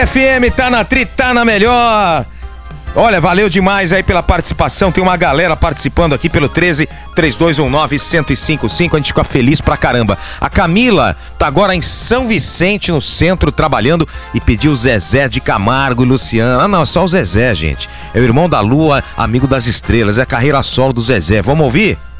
FM tá na tri, tá na melhor. Olha, valeu demais aí pela participação. Tem uma galera participando aqui pelo 13-3219-1055. A gente fica feliz pra caramba. A Camila tá agora em São Vicente, no centro, trabalhando, e pediu Zezé de Camargo e Luciano. Ah, não, só o Zezé, gente. É o irmão da Lua, amigo das estrelas. É a carreira solo do Zezé. Vamos ouvir?